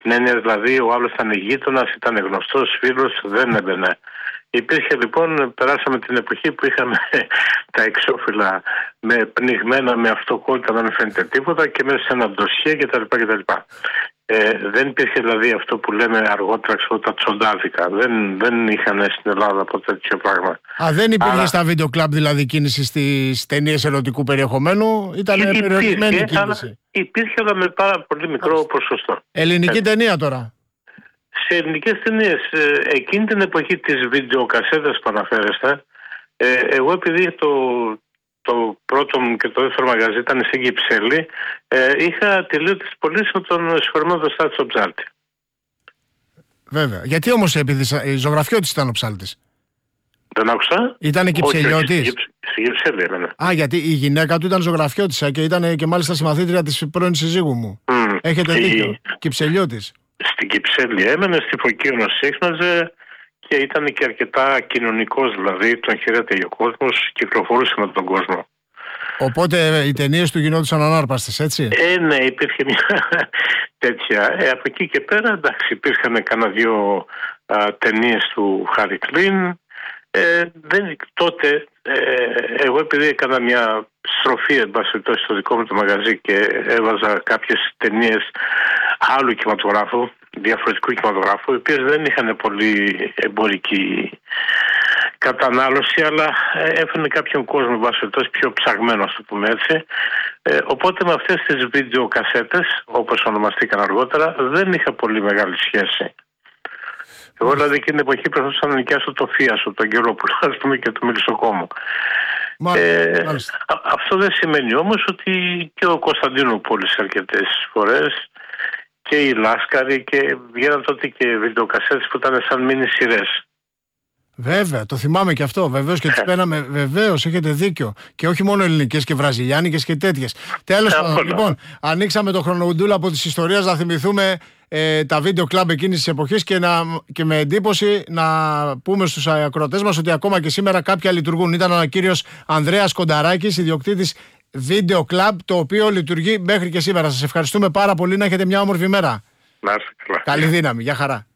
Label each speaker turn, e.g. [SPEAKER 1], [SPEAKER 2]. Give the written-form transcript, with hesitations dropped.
[SPEAKER 1] Ναι, δηλαδή ο άλλος ήταν γείτονας, ήταν γνωστός, φίλος, δεν έμπαινε. Υπήρχε λοιπόν, περάσαμε την εποχή που είχαμε τα εξώφυλλα πνιγμένα με αυτοκόλλητα, να μην φαίνεται τίποτα και μέσα σε ένα ντοσιέ κτλ. Δεν υπήρχε δηλαδή αυτό που λέμε αργότερα τα τσοντάδικα. Δεν είχαν στην Ελλάδα ποτέ τέτοιο πράγμα.
[SPEAKER 2] Δεν υπήρχε στα βίντεο κλαμπ δηλαδή κίνηση στις ταινίες ερωτικού περιεχομένου, ήταν περιορισμένη κίνηση.
[SPEAKER 1] Υπήρχε, αλλά με πάρα πολύ μικρό ποσοστό.
[SPEAKER 2] Ελληνική ταινία τώρα.
[SPEAKER 1] Σε ελληνικές ταινίες, εκείνη την εποχή της βιντεοκασέτας που αναφέρεστε, εγώ επειδή το πρώτο μου και το δεύτερο μαγαζί ήταν στην Κυψέλη, είχα τελείω τις πωλήσεις με τον συγχωρημένο Στάθη στον Ψάλτη.
[SPEAKER 2] Βέβαια. Γιατί όμως, επειδή ζωγραφιώτης ήταν ο Ψάλτης?
[SPEAKER 1] Δεν άκουσα.
[SPEAKER 2] Ήτανε Κυψελιώτης.
[SPEAKER 1] Στην Κυψέλη έμενε.
[SPEAKER 2] Γιατί η γυναίκα του ήταν ζωγραφιώτησα και ήταν και μάλιστα συμμαθήτρια της πρώην συζύγου μου. Έχετε δίκιο. Κυψελιώτης.
[SPEAKER 1] Στην Κυψέλη έμενε, στη Φωκίωνο σύχναζε και ήταν και αρκετά κοινωνικός, δηλαδή τον χαιρέταγε ο κόσμος, κυκλοφορούσε με τον κόσμο.
[SPEAKER 2] Οπότε οι ταινίες του γινόντουσαν ανάρπαστες, έτσι?
[SPEAKER 1] Ναι, υπήρχε μια τέτοια. Από εκεί και πέρα, εντάξει, υπήρχαν κανένα δύο ταινίες του Χάρι Κλίν. Τότε, εγώ επειδή έκανα μια στροφή στο δικό μου το μαγαζί και έβαζα κάποιες ταινίες άλλου κινηματογράφου, διαφορετικού κινηματογράφου, οι οποίες δεν είχαν πολύ εμπορική κατανάλωση, αλλά έφερνε κάποιον κόσμο πιο ψαγμένο, ας το πούμε έτσι. Οπότε με αυτές τις βιντεοκασέτες, όπως ονομαστήκαν αργότερα, δεν είχα πολύ μεγάλη σχέση. Εγώ δηλαδή εκείνη την εποχή προσπαθούσα να νοικιάσω το Φίασο, τον Γερόπουλο, ας πούμε, και το Μελισσοκόμο. Αυτό δεν σημαίνει όμως ότι και ο Κωνσταντινούπολης αρκετές φορές και οι Λάσκαροι και βγαίναν τότε και βιντεοκασέτες που ήταν σαν μίνι σειρές.
[SPEAKER 2] Βέβαια, το θυμάμαι και αυτό. Βεβαίως και τις παίρναμε. Βεβαίως, έχετε δίκιο. Και όχι μόνο ελληνικές και βραζιλιάνικες και τέτοιες. Τέλος πάντων, λοιπόν, ανοίξαμε το χρονογουντούλα από τις ιστορίες να θυμηθούμε τα βίντεο κλαμπ εκείνης της εποχής και με εντύπωση να πούμε στους ακροατές μας ότι ακόμα και σήμερα κάποια λειτουργούν. Ήταν ο κύριος Ανδρέας Κονταράκης, ιδιοκτήτης βίντεο κλαμπ, το οποίο λειτουργεί μέχρι και σήμερα. Σας ευχαριστούμε πάρα πολύ. Να έχετε μια όμορφη μέρα.
[SPEAKER 1] Να είστε καλά.
[SPEAKER 2] Καλή δύναμη. Γεια χαρά.